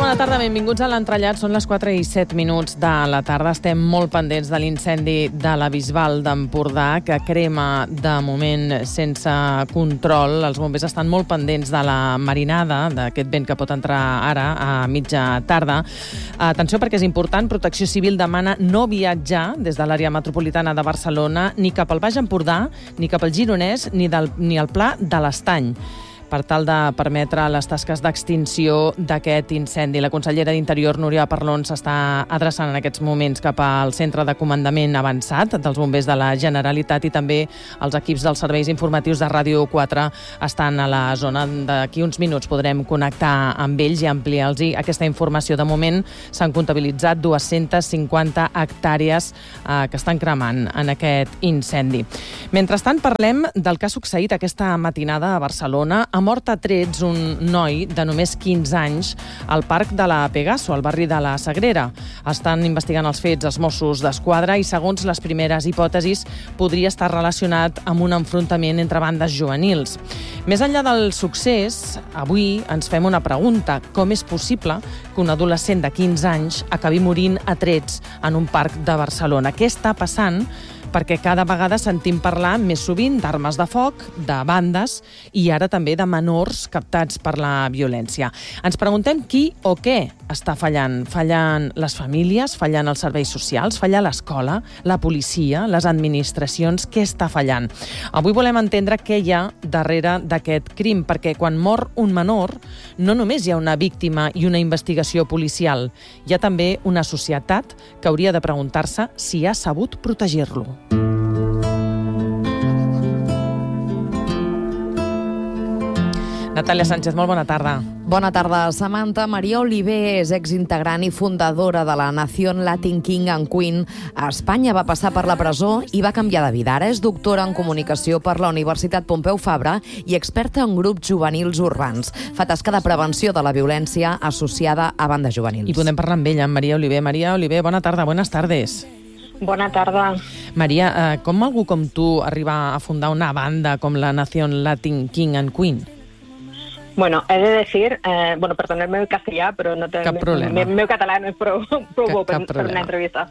bona tarda, benvinguts a l'Entrellat. Són les 4:07 de la tarda. Estem molt pendents de l'incendi de la Bisbal d'Empordà, que crema de moment sense control. Els bombers estan molt pendents de la marinada, d'aquest vent que pot entrar ara a mitja tarda. Atenció, perquè és important, Protecció Civil demana no viatjar des de l'àrea metropolitana de Barcelona ni cap al Baix Empordà, ni cap al Gironès, ni al Pla de l'Estany, per tal de permetre les tasques d'extinció d'aquest incendi. La consellera d'Interior, Núria Parlon, s'està adreçant en aquests moments cap al centre de comandament avançat dels bombers de la Generalitat, i també els equips dels serveis informatius de Ràdio 4 estan a la zona. D'aquí uns minuts podrem connectar amb ells i ampliar-los aquesta informació. De moment s'han comptabilitzat 250 hectàrees que estan cremant en aquest incendi. Mentrestant, parlem del que ha succeït aquesta matinada a Barcelona. Ha mort a trets un noi de només 15 anys al Parc de la Pegaso, al barri de la Sagrera. Estan investigant els fets els Mossos d'Esquadra i, segons les primeres hipòtesis, podria estar relacionat amb un enfrontament entre bandes juvenils. Més enllà del succés, avui ens fem una pregunta. Com és possible que un adolescent de 15 anys acabi morint a trets en un parc de Barcelona? Què està passant? Perquè cada vegada sentim parlar més sovint d'armes de foc, de bandes i ara també de menors captats per la violència. Ens preguntem qui o què està fallant. Fallen les famílies, fallen els serveis socials, falla l'escola, la policia, les administracions. Què està fallant? Avui volem entendre què hi ha darrere d'aquest crim, perquè quan mor un menor no només hi ha una víctima i una investigació policial, hi ha també una societat que hauria de preguntar-se si ha sabut protegir-lo. Natàlia Sánchez, molt bona tarda. Bona tarda, Samantha. Maria Oliver és exintegrant i fundadora de la Nación Latin King and Queen. A Espanya va passar per la presó i va canviar de vida. Ara és doctora en comunicació per la Universitat Pompeu Fabra i experta en grups juvenils urbans. Fa tasca de prevenció de la violència associada a bandes juvenils. I podem parlar amb ella, amb Maria Oliver. Maria Oliver, bona tarda, buenas tardes. Bona tarda. Maria, com algú com tu arriba a fundar una banda com la Nación Latin King and Queen? Bueno, he de decir, perdonadme el castellà, però no té... Cap problema. Meu català no es prou bo per una entrevista.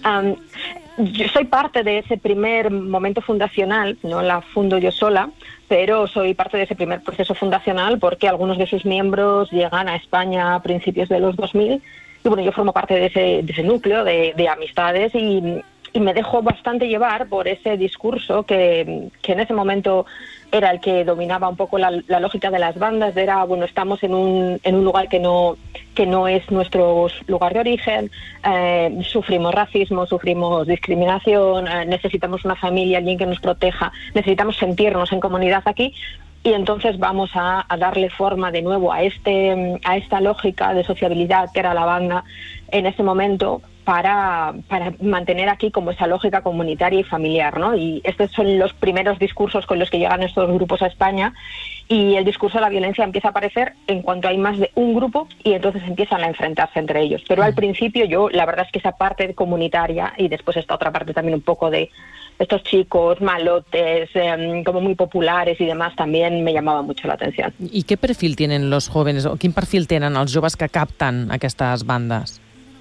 Yo soy parte de ese primer momento fundacional, no la fundo yo sola, pero soy parte de ese primer proceso fundacional porque algunos de sus miembros llegan a España a principios de los 2000 y bueno, yo formo parte de ese núcleo de amistades y me dejo bastante llevar por ese discurso que en ese momento era el que dominaba un poco la lógica de las bandas. Era, bueno, estamos en un lugar que no es nuestro lugar de origen, sufrimos racismo, sufrimos discriminación, necesitamos una familia, alguien que nos proteja, necesitamos sentirnos en comunidad aquí. Y entonces vamos a darle forma de nuevo a esta lógica de sociabilidad que era la banda en ese momento, para mantener aquí como esa lógica comunitaria y familiar, ¿no? Y estos son los primeros discursos con los que llegan estos grupos a España, y el discurso de la violencia empieza a aparecer en cuanto hay más de un grupo y entonces empiezan a enfrentarse entre ellos. Pero al principio la verdad es que esa parte comunitaria y después esta otra parte también un poco de estos chicos malotes, como muy populares y demás, también me llamaba mucho la atención. I què perfil tienen los jóvenes, o quin perfil tenen els joves que capten aquestes bandes?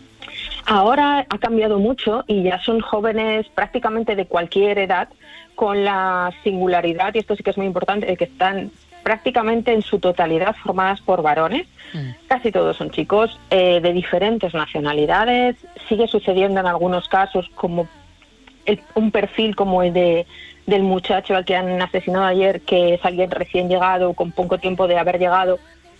Ahora ha cambiado mucho y ya son jóvenes prácticamente de cualquier edad, con la singularidad, y esto sí que es muy importante, de que están prácticamente en su totalidad formadas por varones. Casi todos son chicos de diferentes nacionalidades. Sigue sucediendo en algunos casos como un perfil como el del muchacho al que han asesinado ayer, que es alguien recién llegado, con poco tiempo de haber llegado,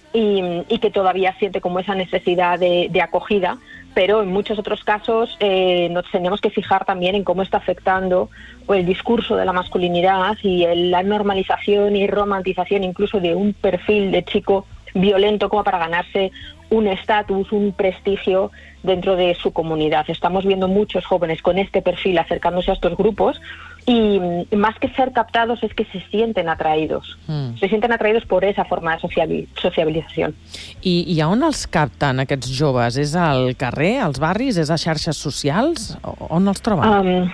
y que todavía siente como esa necesidad de acogida. Pero en muchos otros casos nos tenemos que fijar también en cómo está afectando el discurso de la masculinidad y la normalización y romantización incluso de un perfil de chico violento como para ganarse un estatus, un prestigio dentro de su comunidad. Estamos viendo muchos jóvenes con este perfil acercándose a estos grupos y más que ser captados es que se sienten atraídos. Se sienten atraídos por esa forma de sociabilización. I a on els capten aquests joves? És al carrer, als barris, és a xarxes socials? On els troben?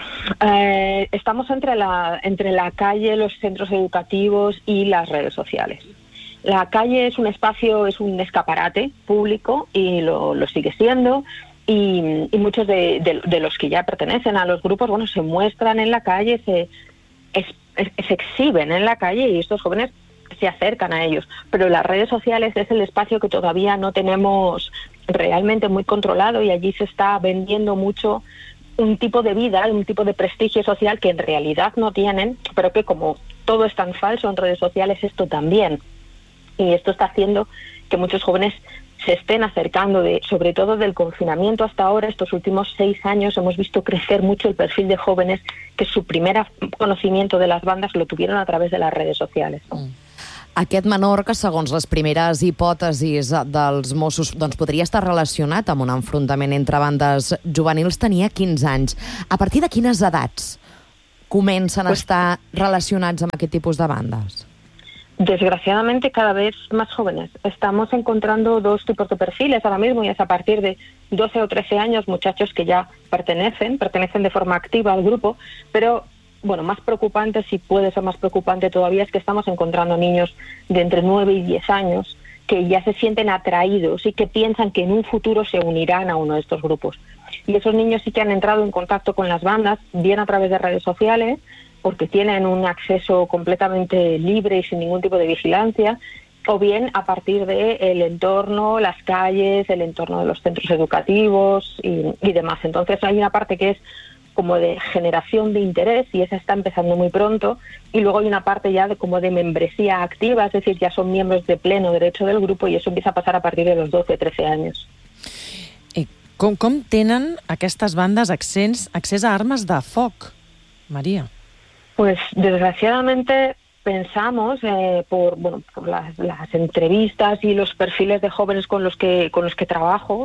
Estamos entre la calle, los centros educativos y las redes sociales. La calle es un espacio, es un escaparate público y lo sigue siendo. Y muchos de los que ya pertenecen a los grupos, bueno, se muestran en la calle, se exhiben en la calle y estos jóvenes se acercan a ellos. Pero las redes sociales es el espacio que todavía no tenemos realmente muy controlado, y allí se está vendiendo mucho un tipo de vida, un tipo de prestigio social que en realidad no tienen, pero que como todo es tan falso en redes sociales, esto también. Y esto está haciendo que muchos jóvenes se estén acercando, sobre todo del confinamiento hasta ahora. Estos últimos 6 años hemos visto crecer mucho el perfil de jóvenes que su primer conocimiento de las bandas lo tuvieron a través de las redes sociales. Aquest menor, que segons les primeres hipòtesis dels Mossos doncs podria estar relacionat amb un enfrontament entre bandes juvenils, tenia 15 anys. A partir de quines edats comencen a estar relacionats amb aquest tipus de bandes? Desgraciadamente cada vez más jóvenes. Estamos encontrando 2 tipos de perfiles ahora mismo, y es a partir de 12 o 13 años, muchachos que ya pertenecen de forma activa al grupo, pero bueno, más preocupante, si puede ser más preocupante todavía, es que estamos encontrando niños de entre 9 y 10 años que ya se sienten atraídos y que piensan que en un futuro se unirán a uno de estos grupos. Y esos niños sí que han entrado en contacto con las bandas, bien a través de redes sociales, porque tienen un acceso completamente libre y sin ningún tipo de vigilancia, o bien a partir del entorno, las calles, el entorno de los centros educativos y demás. Entonces hay una parte que es como de generación de interés, y esa está empezando muy pronto, y luego hay una parte ya como de membresía activa, es decir, ya son miembros de pleno derecho del grupo, y eso empieza a pasar a partir de los 12 o 13 años. Com tenen aquestes bandes accés a armes de foc, María? Pues desgraciadamente pensamos, por las entrevistas y los perfiles de jóvenes con los que trabajo,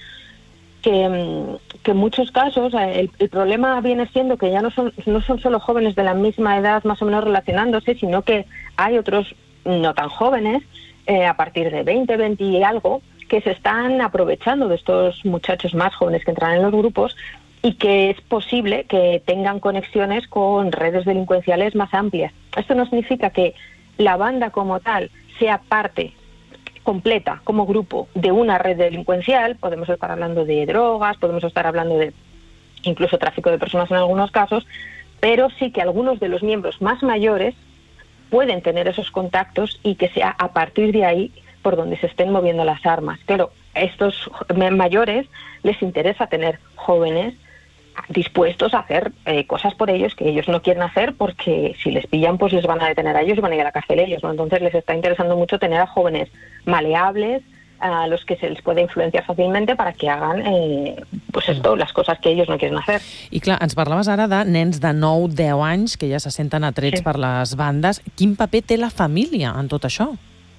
que en muchos casos el problema viene siendo que ya no son solo jóvenes de la misma edad más o menos relacionándose, sino que hay otros no tan jóvenes, a partir de 20 y algo, que se están aprovechando de estos muchachos más jóvenes que entran en los grupos, y que es posible que tengan conexiones con redes delincuenciales más amplias. Esto no significa que la banda como tal sea parte completa, como grupo, de una red delincuencial. Podemos estar hablando de drogas, podemos estar hablando de incluso tráfico de personas en algunos casos, pero sí que algunos de los miembros más mayores pueden tener esos contactos, y que sea a partir de ahí por donde se estén moviendo las armas. Claro, a estos mayores les interesa tener jóvenes dispuestos a hacer cosas por ellos que ellos no quieren hacer, porque si les pillan pues les van a detener a ellos y van a ir a la cárcel ellos, ¿no? Entonces les está interesando mucho tener a jóvenes maleables, a los que se les puede influenciar fàcilment para que hagan les coses que ells no quieren hacer. I clar, ens parlaves ara de nens de 9-10 anys que ja se senten atrets per les bandes. Quin paper té la família en tot això?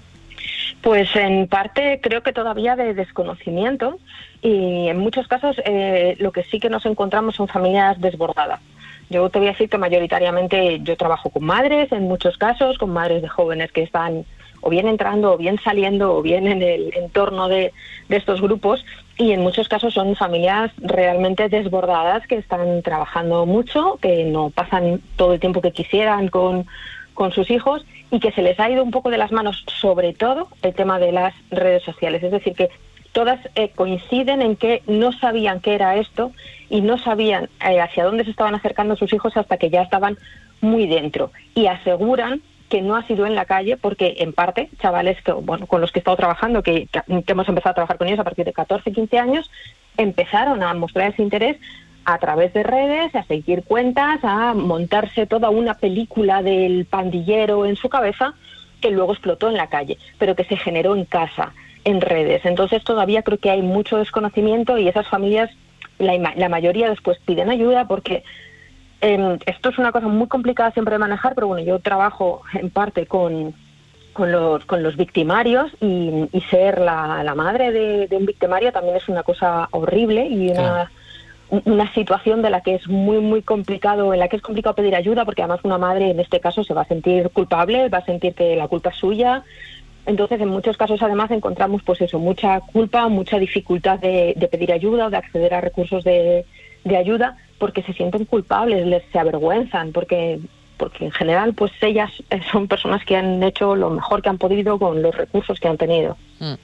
Pues en parte creo que todavía de desconocimiento, y en muchos casos lo que sí que nos encontramos son familias desbordadas. Yo te voy a decir que mayoritariamente yo trabajo con madres, en muchos casos, con madres de jóvenes que están o bien entrando, o bien saliendo, o bien en el entorno de estos grupos, y en muchos casos son familias realmente desbordadas que están trabajando mucho, que no pasan todo el tiempo que quisieran con sus hijos, y que se les ha ido un poco de las manos, sobre todo el tema de las redes sociales. Es decir, que todas coinciden en que no sabían qué era esto y no sabían hacia dónde se estaban acercando sus hijos hasta que ya estaban muy dentro, y aseguran que no ha sido en la calle, porque en parte chavales que, con los que he estado trabajando, que hemos empezado a trabajar con ellos a partir de 14, 15 años, empezaron a mostrar ese interés a través de redes, a seguir cuentas, a montarse toda una película del pandillero en su cabeza, que luego explotó en la calle, pero que se generó en casa, en redes. Entonces todavía creo que hay mucho desconocimiento, y esas familias, la mayoría después piden ayuda, porque esto es una cosa muy complicada siempre de manejar, pero bueno, yo trabajo en parte con los victimarios, y ser la madre de un victimario también es una cosa horrible, y una situación de la que es muy complicado, en la que es complicado pedir ayuda, porque además una madre en este caso se va a sentir culpable, va a sentir que la culpa es suya. Entonces en muchos casos además encontramos pues eso, mucha culpa, mucha dificultad de pedir ayuda o de acceder a recursos de ayuda, porque se sienten culpables, se avergüenzan, porque porque en general pues ellas son personas que han hecho lo mejor que han podido con los recursos que han tenido.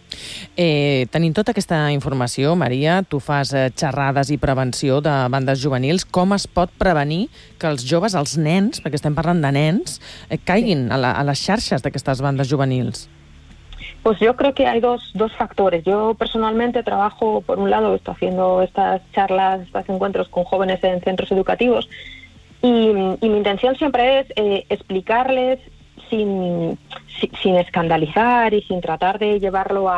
Tenint tota aquesta informació, Maria, tu fas xerrades i prevenció de bandes juvenils. Com es pot prevenir que els joves, els nens, perquè estem parlant de nens, caiguin a les xarxes d'aquestes bandes juvenils? Pues yo creo que hay dos factores. Yo personalmente trabajo, por un lado, estoy haciendo estas charlas, estos encuentros con jóvenes en centros educativos y mi intención siempre es explicarles sin escandalizar y sin tratar de llevarlo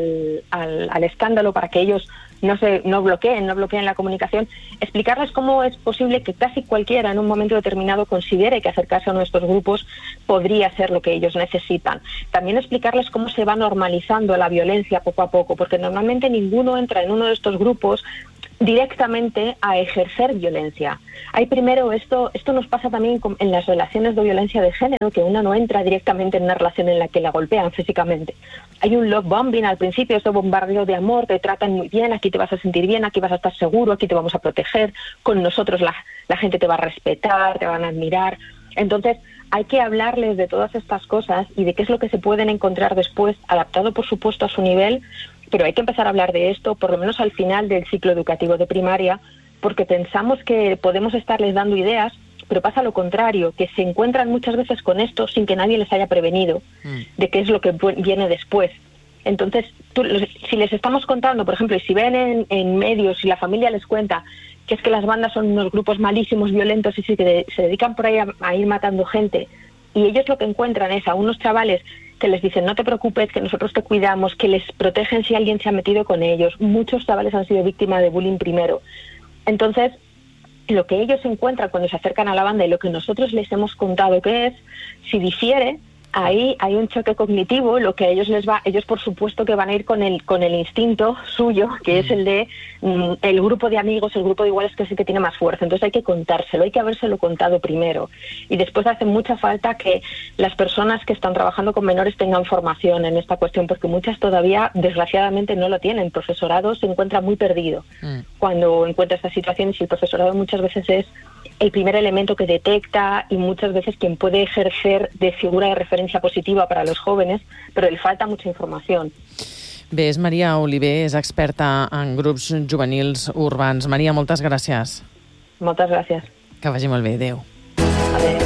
al escándalo para que ellos no bloqueen la comunicación, explicarles cómo es posible que casi cualquiera en un momento determinado considere que acercarse a nuestros grupos podría ser lo que ellos necesitan. También explicarles cómo se va normalizando la violencia poco a poco, porque normalmente ninguno entra en uno de estos grupos directamente a ejercer violencia. Hay primero esto nos pasa también en las relaciones de violencia de género, que una no entra directamente en una relación en la que la golpean físicamente. Hay un love bombing al principio, ese bombardeo de amor, te tratan muy bien, aquí te vas a sentir bien, aquí vas a estar seguro, aquí te vamos a proteger, con nosotros la gente te va a respetar, te van a admirar. Entonces hay que hablarles de todas estas cosas y de qué es lo que se pueden encontrar después, adaptado por supuesto a su nivel, pero hay que empezar a hablar de esto por lo menos al final del ciclo educativo de primaria, porque pensamos que podemos estarles dando ideas, pero pasa lo contrario, que se encuentran muchas veces con esto sin que nadie les haya prevenido de qué es lo que viene después. Entonces, si les estamos contando, por ejemplo, y si ven en medios, si la familia les cuenta que es que las bandas son unos grupos malísimos, violentos y que se dedican por ahí a ir matando gente, y ellos lo que encuentran es a unos chavales que les dicen no te preocupes, que nosotros te cuidamos, que les protegen si alguien se ha metido con ellos. Muchos chavales han sido víctimas de bullying primero. Entonces, lo que ellos encuentran cuando se acercan a la banda y lo que nosotros les hemos contado que es, si difiere, ahí hay un choque cognitivo, lo que a ellos ellos por supuesto que van a ir con el instinto suyo, que es el de el grupo de amigos, el grupo de iguales, que es el que tiene más fuerza. Entonces hay que contárselo, hay que habérselo contado primero. Y después hace mucha falta que las personas que están trabajando con menores tengan formación en esta cuestión, porque muchas todavía, desgraciadamente, no lo tienen. El profesorado se encuentra muy perdido cuando encuentra estas situaciones, y el profesorado muchas veces es el primer elemento que detecta y muchas veces quien puede ejercer de figura de referencia positiva para los jóvenes, pero le falta mucha información. Bé, és Maria Oliver, és experta en grups juvenils urbans. Maria, moltes gràcies. Moltes gràcies. Que vagi molt bé, adéu. Adéu.